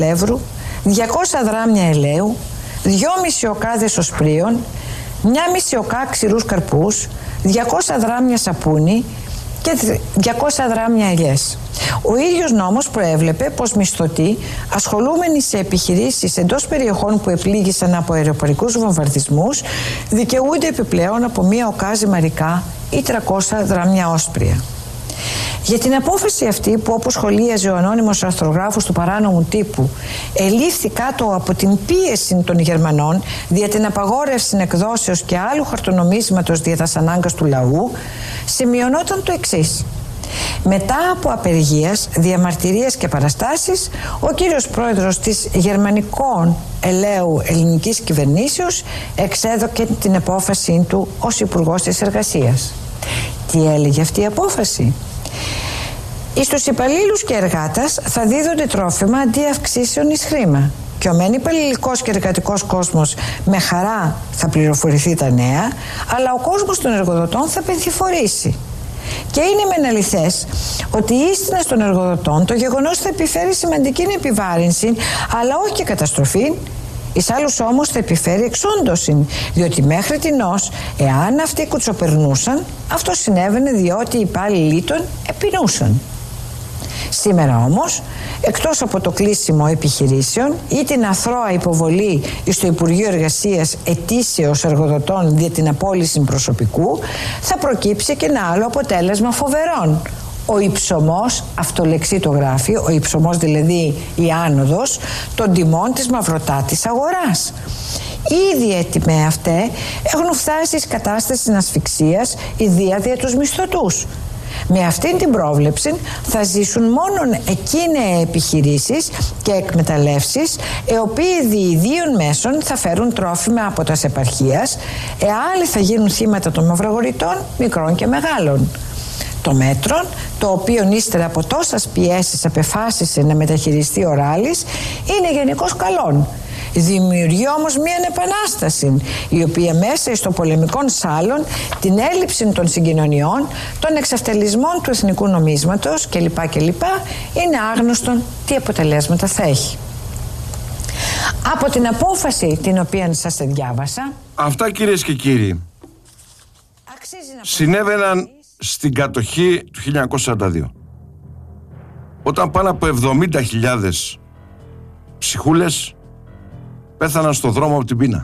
αλεύρου, 200 γράμμια ελαίου, 2,5 οκάδες οσπρίων, 1,5 οκά ξηρούς καρπούς, 200 γράμμια σαπούνι και 200 γράμμια ελιές. Ο ίδιος νόμος προέβλεπε πως μισθωτοί ασχολούμενοι σε επιχειρήσεις εντός περιοχών που επλήγησαν από αεροπορικούς βομβαρδισμούς δικαιούνται επιπλέον από 1 οκά ζυμαρικά ή 300 γράμμια όσπρια. Για την απόφαση αυτή, που όπως σχολίαζε ο ανώνυμος αρθρογράφος του παράνομου τύπου ελήφθη κάτω από την πίεση των Γερμανών δια την απαγόρευση εκδόσεως και άλλου χαρτονομίσματος δια τας ανάγκας του λαού, σημειωνόταν το εξής: μετά από απεργίας, διαμαρτυρίες και παραστάσεις, ο κύριος πρόεδρος της γερμανικών ελαίου ελληνικής κυβερνήσεως εξέδωκε την απόφαση του ως υπουργός της εργασίας. Τι έλεγε αυτή η απόφαση? Στους υπαλλήλους και εργάτας θα δίδονται τρόφιμα αντί αυξήσεων εις χρήμα. Και ο μεν υπαλληλικός και εργατικός κόσμος με χαρά θα πληροφορηθεί τα νέα, αλλά ο κόσμος των εργοδοτών θα πενθυφορήσει. Και είναι μεν αληθές ότι ίστινα στον εργοδοτών το γεγονός θα επιφέρει σημαντική επιβάρυνση, αλλά όχι και καταστροφή. Εις άλλους όμως θα επιφέρει εξόντωση, διότι μέχρι τινός, εάν αυτοί κουτσοπερνούσαν, αυτό συνέβαινε διότι οι υπάλληλοι των επινούσαν. Σήμερα όμως, εκτός από το κλείσιμο επιχειρήσεων ή την αθρώα υποβολή στο Υπουργείο Εργασίας ετήσεως εργοδοτών για την απόλυση προσωπικού, θα προκύψει και ένα άλλο αποτέλεσμα φοβερών. Ο υψωμός, αυτό λεξί το γράφει, ο υψωμός δηλαδή η άνοδος των τιμών της μαυροτάτης αγοράς. Ήδη έτοιμοι αυτέ έχουν φτάσει στις κατάστασεις ασφυξίας ιδία δια τους μισθωτούς. Με αυτήν την πρόβλεψη θα ζήσουν μόνον εκείνες επιχειρήσεις και εκμεταλλεύσεις οι οποίοι διειδίων μέσων θα φέρουν τρόφιμα από τας επαρχίας, άλλοι θα γίνουν θύματα των μαυρογορητών μικρών και μεγάλων. Το μέτρο, το οποίο ύστερα από τόσες πιέσεις απεφάσισε να μεταχειριστεί ο Ράλης, είναι γενικώς καλόν. Δημιουργεί όμως μια επανάσταση, η οποία μέσα στο πολεμικό σάλον, την έλλειψη των συγκοινωνιών, των εξευτελισμών του εθνικού νομίσματος κλπ. Είναι άγνωστον τι αποτελέσματα θα έχει. Από την απόφαση την οποία σας διάβασα, αυτά, κυρίες και κύριοι, συνέβαιναν στην κατοχή του 1942, όταν πάνω από 70.000 ψυχούλες πέθαναν στο δρόμο από την πείνα.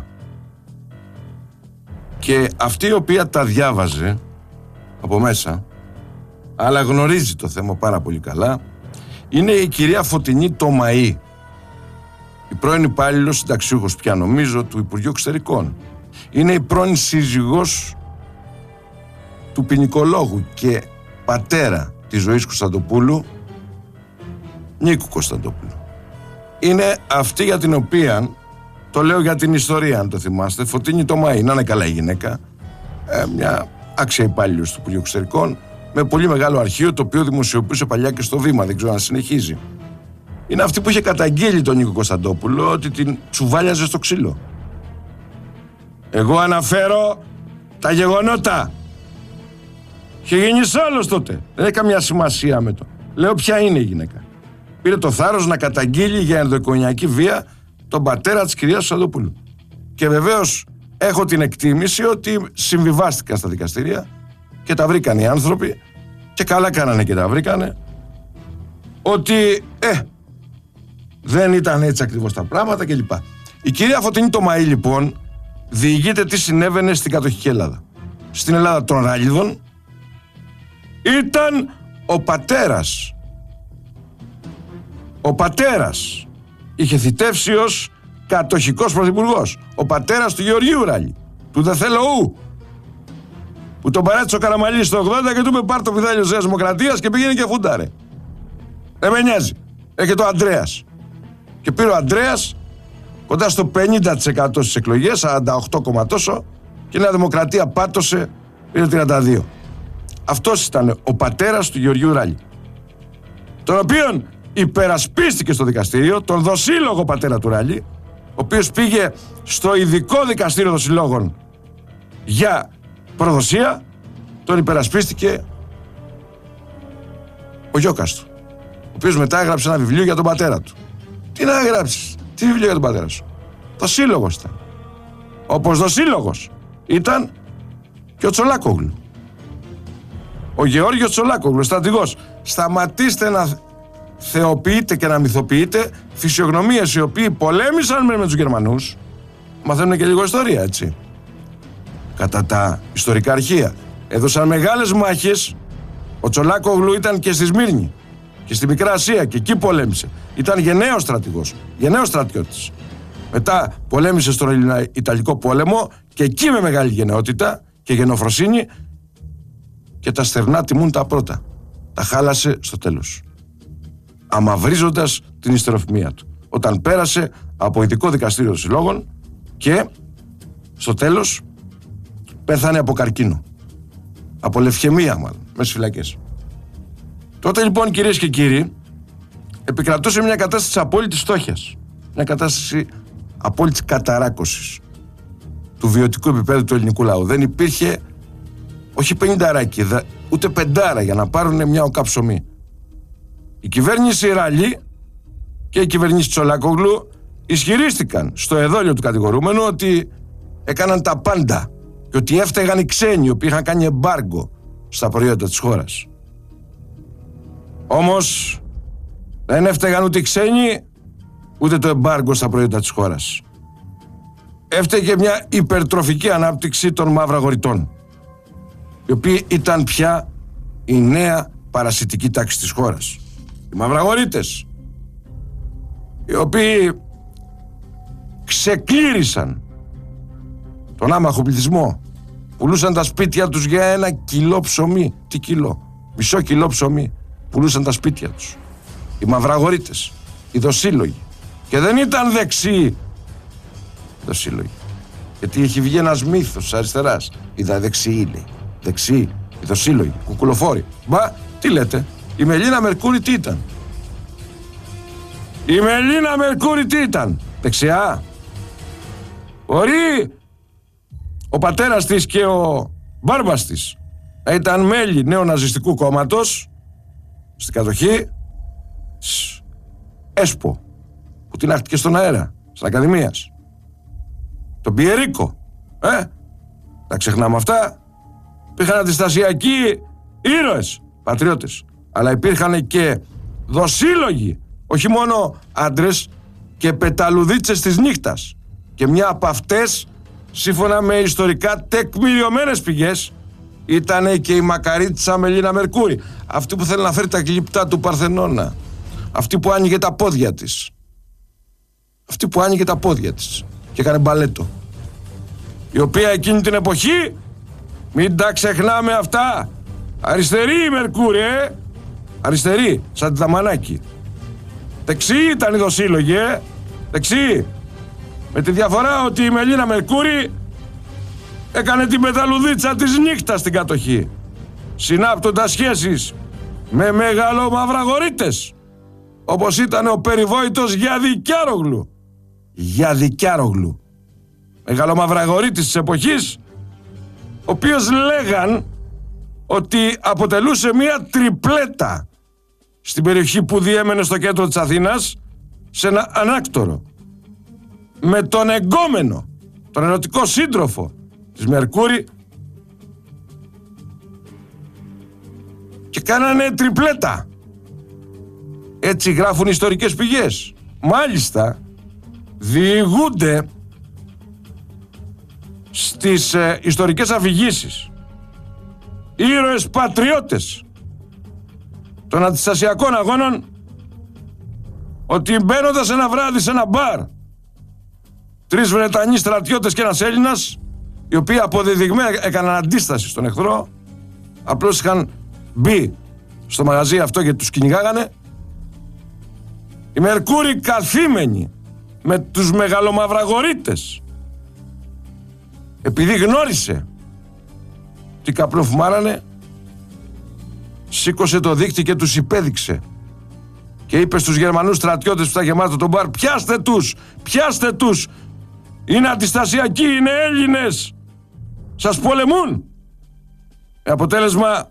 Και αυτή η οποία τα διάβαζε από μέσα, αλλά γνωρίζει το θέμα πάρα πολύ καλά, είναι η κυρία Φωτεινή Τομαή, η πρώην υπάλληλος συνταξιούχος πια νομίζω του Υπουργείου Εξωτερικών. Είναι η πρώην σύζυγος του ποινικολόγου και πατέρα της Ζωής Κωνσταντοπούλου, Νίκου Κωνσταντοπούλου. Είναι αυτή για την οποία, το λέω για την ιστορία αν το θυμάστε, Φωτεινή Τομαή, να είναι καλά η γυναίκα, μια άξια υπάλληλος του Υπουργείου Εξωτερικών, με πολύ μεγάλο αρχείο, το οποίο δημοσιοποιούσε παλιά και στο Βήμα, δεν ξέρω αν συνεχίζει. Είναι αυτή που είχε καταγγείλει τον Νίκο Κωνσταντόπουλο ότι την τσουβάλιαζε στο ξύλο. Εγώ αναφέρω τα γεγονότα. Είχε γίνει άλλος τότε. Δεν έχει καμιά σημασία με το. Λέω ποια είναι η γυναίκα. Πήρε το θάρρος να καταγγείλει για ενδοοικογενειακή βία τον πατέρα της κυρίας Κωνσταντοπούλου. Και βεβαίως έχω την εκτίμηση ότι συμβιβάστηκαν στα δικαστήρια και τα βρήκαν οι άνθρωποι, και καλά κάνανε και τα βρήκανε, ότι δεν ήταν έτσι ακριβώς τα πράγματα κλπ. Η κυρία Φωτεινή Τομαή λοιπόν διηγείται τι συνέβαινε στην κατοχική Ελλάδα. Στην Ελλάδα των Ράλιδων ήταν ο πατέρας. Ο πατέρας είχε θητεύσει ως κατοχικός πρωθυπουργός. Ο πατέρας του Γεωργίου Ράλη, του Δεθελοού, που τον παρέτησε ο Καραμαλής το 80 και του είπε πάρ' το πιδάλιο της Νέας Δημοκρατίας και πήγαινε και φούνταρε. Δεν με νοιάζει. Έρχεται ο Ανδρέας. Και πήρε ο Ανδρέας κοντά στο 50% στις εκλογές, 48 τόσο, και η Νέα Δημοκρατία πάτωσε, πήρε 32. Αυτός ήταν ο πατέρας του Γεωργίου Ράλη, τον οποίον υπερασπίστηκε στο δικαστήριο, τον δοσύλλογο πατέρα του Ράλη, ο οποίος πήγε στο ειδικό δικαστήριο δοσυλλόγων για προδοσία, τον υπερασπίστηκε ο Γιώκας του, ο οποίος μετά έγραψε ένα βιβλίο για τον πατέρα του. Τι να γράψεις, τι βιβλίο για τον πατέρα σου? Δοσύλλογος ήταν. Όπως δοσύλλογος ήταν και ο Τσολάκογλου. Ο Γεώργιος Τσολάκογλου, στρατηγός. Σταματήστε να θεοποιείτε και να μυθοποιείτε φυσιογνωμίες οι οποίοι πολέμησαν με τους Γερμανούς. Μαθαίνουν και λίγο ιστορία, έτσι. Κατά τα ιστορικά αρχεία. Έδωσαν μεγάλες μάχες. Ο Τσολάκογλου ήταν και στη Σμύρνη και στη Μικρά Ασία και εκεί πολέμησε. Ήταν γενναίος στρατηγός, γενναίος στρατιώτης. Μετά πολέμησε στον Ελληνο-Ιταλικό πόλεμο και εκεί με μεγάλη γενναιότητα και γεννοφροσύνη, και τα στερνά τιμούν τα πρώτα. Τα χάλασε στο τέλος, αμαυρίζοντας την ιστεροφημία του, όταν πέρασε από ειδικό δικαστήριο των συλλόγων και στο τέλος πέθανε από καρκίνο, από λευχαιμία μάλλον, μέσα στις φυλακές. Τότε λοιπόν, κυρίες και κύριοι, επικρατούσε μια κατάσταση της απόλυτης φτώχειας, μια κατάσταση απόλυτης καταράκωσης του βιωτικού επίπεδου του ελληνικού λαού. Δεν υπήρχε όχι 50 ούτε 5 για να πάρουν μια οκά ψωμί. Η κυβέρνηση Ραλή και η κυβέρνηση Τσολάκογλου ισχυρίστηκαν στο εδόλιο του κατηγορούμενου ότι έκαναν τα πάντα και ότι έφταιγαν οι ξένοι οι οποίοι είχαν κάνει εμπάργκο στα προϊόντα της χώρας. Όμως δεν έφταιγαν ούτε οι ξένοι ούτε το εμπάργκο στα προϊόντα της χώρας. Έφταιγε μια υπερτροφική ανάπτυξη των μαύραγοριτών, οι οποίοι ήταν πια η νέα παρασιτική τάξη της χώρας. Οι μαυραγορίτες, οι οποίοι ξεκλήρισαν τον άμαχο πληθυσμό, πουλούσαν τα σπίτια τους για 1 κιλό ψωμί. Τι κιλό? μισό κιλό ψωμί πουλούσαν τα σπίτια τους. Οι μαυραγορίτες, οι δοσύλλογοι. Και δεν ήταν δεξιοί οι δοσύλλογοι, γιατί έχει βγει ένας μύθος της αριστεράς. Είδα δεξιοί, λέει. Δεξιοί, οι δοσύλλογοι, κουκουλοφόροι. Μπα, τι λέτε? Η Μελίνα Μερκούρη τι ήταν? Η Μελίνα Μερκούρη τι ήταν? Δεξιά? Μπορεί ο πατέρας της και ο μπάρμπας της να ήταν μέλη νεοναζιστικού κόμματος στην κατοχή ΕΣΠΟ, που την άχτηκε στον αέρα της Ακαδημίας, τον Πιερίκο. Τα ξεχνάμε αυτά. Υπήρχαν αντιστασιακοί ήρωες, πατριώτες, αλλά υπήρχαν και δοσύλλογοι, όχι μόνο άντρες, και πεταλουδίτσες της νύχτας. Και μια από αυτές, σύμφωνα με ιστορικά τεκμηριωμένες πηγές, ήταν και η μακαρίτσα Μελίνα Μερκούρη. Αυτή που θέλει να φέρει τα γλυπτά του Παρθενώνα. Αυτή που άνοιγε τα πόδια της. Αυτή που άνοιγε τα πόδια της και έκανε μπαλέτο. Η οποία εκείνη την εποχή, μην τα ξεχνάμε αυτά, αριστερή η Μερκούρη, αριστερή, σαν τη Δαμανάκη. Δεξί ήταν η δοσύλλογη, δεξί. Με τη διαφορά ότι η Μελίνα Μερκούρη έκανε την πεταλουδίτσα της νύχτας στην κατοχή, συνάπτοντας σχέσεις με μεγαλομαυραγορίτες, όπως ήταν ο περιβόητος Γιαδικιάρογλου. Γιαδικιάρογλου, μεγαλομαυραγορίτης της εποχής, ο οποίος λέγαν ότι αποτελούσε μια τριπλέτα στην περιοχή που διέμενε στο κέντρο της Αθήνας, σε ένα ανάκτορο, με τον εγκόμενο, τον ερωτικό σύντροφο της Μερκούρη, και κάνανε τριπλέτα. Έτσι γράφουν ιστορικές πηγές. Μάλιστα διηγούνται στις ιστορικές αφηγήσεις ήρωες πατριώτες των αντιστασιακών αγώνων ότι μπαίνοντας ένα βράδυ σε ένα μπαρ 3 Βρετανοί στρατιώτες και ένας Έλληνας, οι οποίοι αποδεδειγμένα έκαναν αντίσταση στον εχθρό, απλώς είχαν μπει στο μαγαζί αυτό γιατί τους κυνηγάγανε, η Μερκούρη καθήμενη με τους μεγαλομαυραγορίτες, επειδή γνώρισε τι καπνοφουμάρανε, σήκωσε το δίχτυ και τους υπέδειξε και είπε στους Γερμανούς στρατιώτες που ήταν γεμάτο τον μπαρ, πιάστε τους, πιάστε τους, είναι αντιστασιακοί, είναι Έλληνες, σας πολεμούν. Με αποτέλεσμα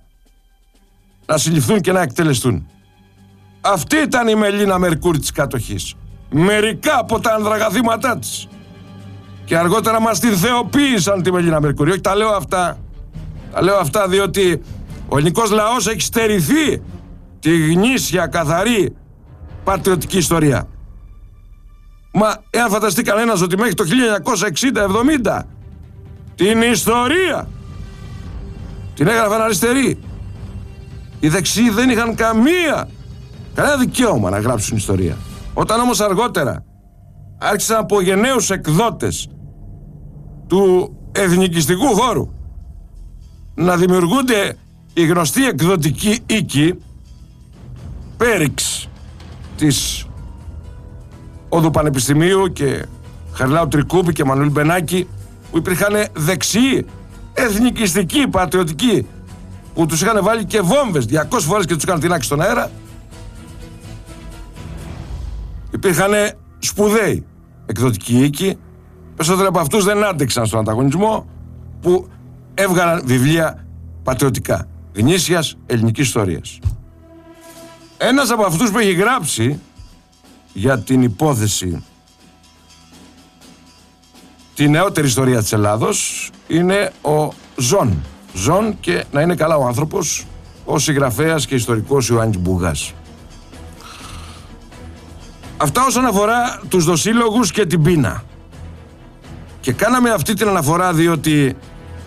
να συλληφθούν και να εκτελεστούν. Αυτή ήταν η Μελίνα Μερκούρη της κατοχής. μερικά από τα ανδραγαθήματά της. Και αργότερα μας την θεοποίησαν τη Μελίνα Μερκούρη. Όχι, τα λέω αυτά διότι ο ελληνικός λαός έχει στερηθεί τη γνήσια, καθαρή, πατριωτική ιστορία. Μα εάν φανταστεί κανένας ότι μέχρι το 1960-70 την ιστορία την έγραφαν αριστεροί, οι δεξιοί δεν είχαν κανένα δικαίωμα να γράψουν ιστορία. Όταν όμως αργότερα άρχισαν από γενναίους εκδότες του εθνικιστικού χώρου να δημιουργούνται οι γνωστοί εκδοτικοί οίκοι, Πέριξ της Όδου Πανεπιστημίου και Χαριλάου Τρικούπη και Μανουήλ Μπενάκη, που υπήρχαν δεξιοί, εθνικιστικοί, πατριωτικοί, που τους είχαν βάλει και βόμβες 200 φορές και τους είχαν τεινάξει στον αέρα. Υπήρχαν σπουδαίοι εκδοτικοί οίκοι, περισσότεροι από αυτούς δεν άντεξαν στον ανταγωνισμό, που έβγαλαν βιβλία πατριωτικά, γνήσιας ελληνικής ιστορίας. Ένας από αυτούς που έχει γράψει για την υπόθεση τη νεότερη ιστορία της Ελλάδος είναι ο Ζων, και να είναι καλά ο άνθρωπος, ο συγγραφέας και ιστορικός Ιωάννης Μπουγάς. Αυτά όσον αφορά τους δοσύλλογους και την πείνα. Και κάναμε αυτή την αναφορά διότι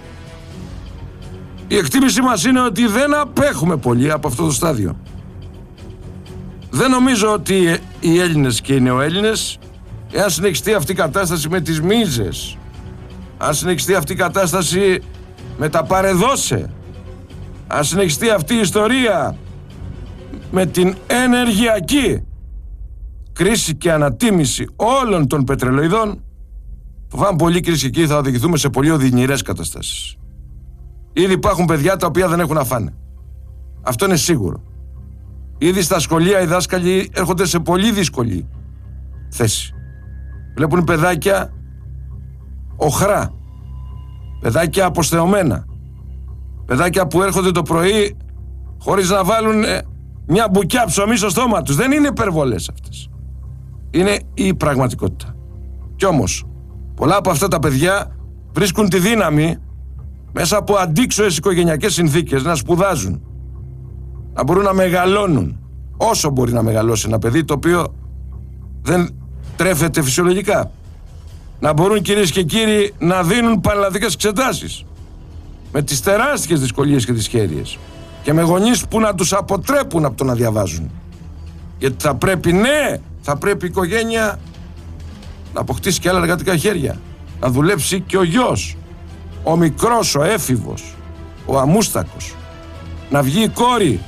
η εκτίμησή μας είναι ότι δεν απέχουμε πολύ από αυτό το στάδιο. Δεν νομίζω ότι οι Έλληνες και οι νεοέλληνες, εάν συνεχιστεί αυτή η κατάσταση με τις μίζες, αν συνεχιστεί αυτή η κατάσταση με τα παρεδώσε, αν συνεχιστεί αυτή η ιστορία με την ενεργειακή κρίση και ανατίμηση όλων των πετρελοειδών, φοβάμαι πολύ, κυρίες και κύριοι, θα οδηγηθούμε σε πολύ οδυνηρές καταστάσεις. Ήδη υπάρχουν παιδιά τα οποία δεν έχουν να φάνε. Αυτό είναι σίγουρο. Ήδη στα σχολεία οι δάσκαλοι έρχονται σε πολύ δύσκολη θέση. Βλέπουν παιδάκια οχρά, παιδάκια αποσθεωμένα, παιδάκια που έρχονται το πρωί χωρίς να βάλουν μια μπουκιά ψωμί στο στόμα τους. Δεν είναι υπερβολές αυτές. Είναι η πραγματικότητα. Κι όμως, πολλά από αυτά τα παιδιά βρίσκουν τη δύναμη μέσα από αντίξωες οικογενειακές συνθήκες να σπουδάζουν, να μπορούν να μεγαλώνουν όσο μπορεί να μεγαλώσει ένα παιδί το οποίο δεν τρέφεται φυσιολογικά, να μπορούν, κυρίες και κύριοι, να δίνουν πανελλαδικές εξετάσεις με τις τεράστιες δυσκολίες και δυσχέρειες και με γονείς που να τους αποτρέπουν από το να διαβάζουν, γιατί θα πρέπει η οικογένεια να αποκτήσει και άλλα εργατικά χέρια, να δουλέψει και ο γιος, ο μικρός, ο έφηβος, ο αμούστακος, να βγει η κόρη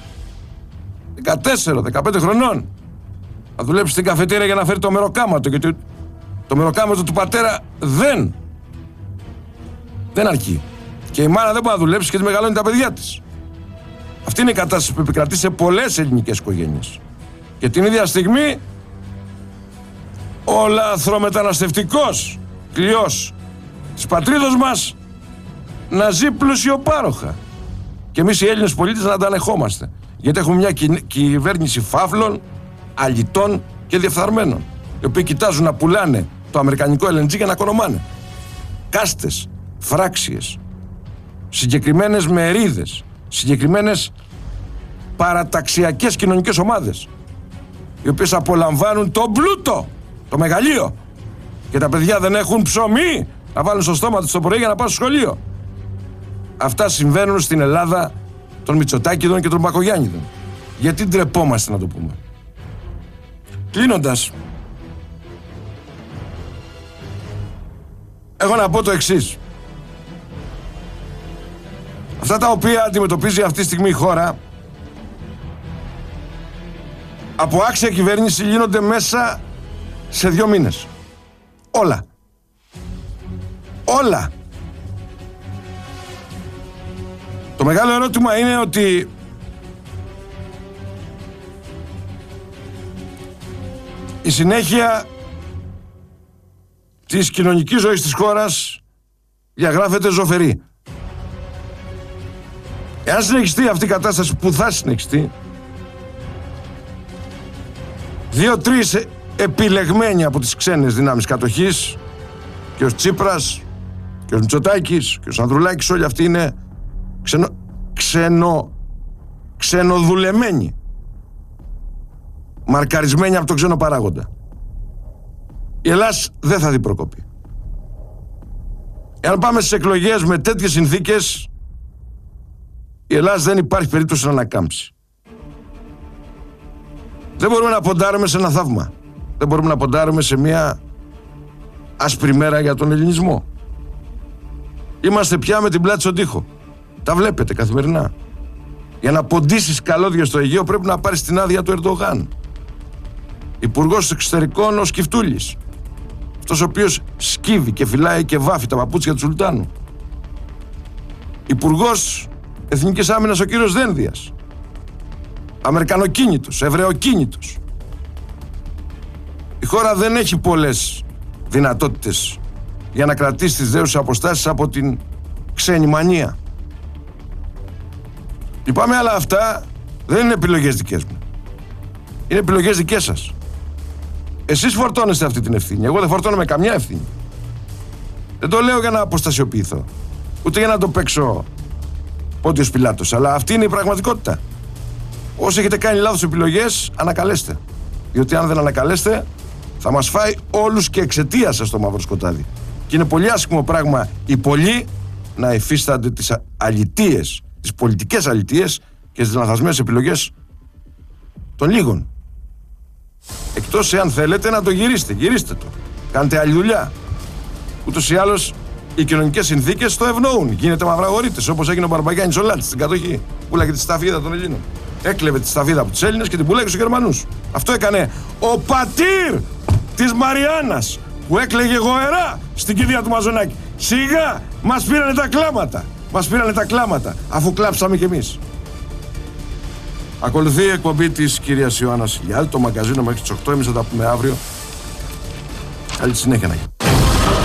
14-15 χρονών, να δουλέψει στην καφετέρια για να φέρει το μεροκάματο, γιατί το μεροκάματο του πατέρα δεν αρκεί. Και η μάνα δεν μπορεί να δουλέψει γιατί μεγαλώνει τα παιδιά της. Αυτή είναι η κατάσταση που επικρατεί σε πολλές ελληνικές οικογένειες. Και την ίδια στιγμή ο λαθρομεταναστευτικός κλειός της πατρίδος μας να ζει πλουσιοπάροχα. Και εμείς οι Έλληνες πολίτες να τα ανεχόμαστε. Γιατί έχουμε μια κυβέρνηση φαύλων, αλητών και διεφθαρμένων, οι οποίοι κοιτάζουν να πουλάνε το αμερικανικό LNG για να οικονομάνε. Κάστες, φράξιες, συγκεκριμένες μερίδες, συγκεκριμένες παραταξιακές κοινωνικές ομάδες, οι οποίες απολαμβάνουν τον πλούτο, το μεγαλείο, και τα παιδιά δεν έχουν ψωμί να βάλουν στο στόμα τους το πρωί για να πάνε στο σχολείο. Αυτά συμβαίνουν στην Ελλάδα των Μητσοτάκηδων και των Μπακογιάννηδων. Γιατί ντρεπόμαστε να το πούμε? Κλείνοντας, έχω να πω το εξής. Αυτά τα οποία αντιμετωπίζει αυτή τη στιγμή η χώρα από άξια κυβέρνηση λύνονται μέσα σε 2 μήνες. Όλα. Το μεγάλο ερώτημα είναι ότι η συνέχεια της κοινωνικής ζωής της χώρας διαγράφεται ζωφερή. Εάν συνεχιστεί αυτή η κατάσταση, που θα συνεχιστεί, 2-3 επιλεγμένοι από τις ξένες δυνάμεις κατοχής, και ο Τσίπρας και ο Μητσοτάκης και ο Ανδρουλάκης, όλοι αυτοί είναι ξενοδουλεμένοι, μαρκαρισμένοι από τον ξένο παράγοντα. Η Ελλάδα δεν θα δει προκοπή. Εάν πάμε στις εκλογές με τέτοιες συνθήκες, η Ελλάδα δεν υπάρχει περίπτωση να ανακάμψει. Δεν μπορούμε να ποντάρουμε σε ένα θαύμα. Δεν μπορούμε να ποντάρουμε σε μια άσπρη μέρα για τον ελληνισμό. Είμαστε πια με την πλάτη στον τοίχο. Τα βλέπετε καθημερινά. Για να ποντίσεις καλώδια στο Αιγαίο πρέπει να πάρεις την άδεια του Ερντογάν. Υπουργός Εξωτερικών ο Σκυφτούλης. Αυτός ο οποίος σκύβει και φυλάει και βάφει τα παπούτσια του Σουλτάνου. Υπουργός Εθνικής Άμυνας ο κύριος Δένδιας. Αμερικανοκίνητος, Εβραιοκίνητος. Η χώρα δεν έχει πολλές δυνατότητες για να κρατήσει τις δέουσες αποστάσεις από την ξένη μανία. Λυπάμαι, αλλά αυτά δεν είναι επιλογές δικές μου. Είναι επιλογές δικές σας. Εσείς φορτώνεστε αυτή την ευθύνη. Εγώ δεν φορτώνομαι καμιά ευθύνη. Δεν το λέω για να αποστασιοποιηθώ, ούτε για να το παίξω Πόντιος Πιλάτος, αλλά αυτή είναι η πραγματικότητα. Όσοι έχετε κάνει λάθος επιλογές, ανακαλέστε. Διότι αν δεν ανακαλέστε, θα μας φάει όλους και εξαιτίας σας το μαύρο σκοτάδι. Και είναι πολύ άσχημο πράγμα οι πολλοί να υφίστανται τις αλητίες, τις πολιτικές αλητίες και τις λανθασμένες επιλογές των λίγων. Εκτός εάν θέλετε να το γυρίστε το. Κάντε άλλη δουλειά. Ούτως ή άλλως οι κοινωνικές συνθήκες το ευνοούν. Γίνεται μαυραγορείτες, όπως έγινε ο Μπαρμπαγιάννης ο Λάτης στην κατοχή. Πούλαγε τη σταφίδα των Ελλήνων. Έκλεβε τη σταφίδα από τους Έλληνες και την πουλάγε στους Γερμανούς. Αυτό έκανε ο πατήρ της Μαριάννας, που έκλαιγε γοερά στην κηδεία του Μαζονάκη. Σιγά μας πήρανε τα κλάματα. Μας πήρανε τα κλάματα, αφού κλάψαμε κι εμείς. Ακολουθεί η εκπομπή της κυρίας Ιωάννας Ηλιάδη, το μαγκαζίνο μέχρι τις 8:30, θα τα πούμε αύριο. Καλή συνέχεια να γίνει.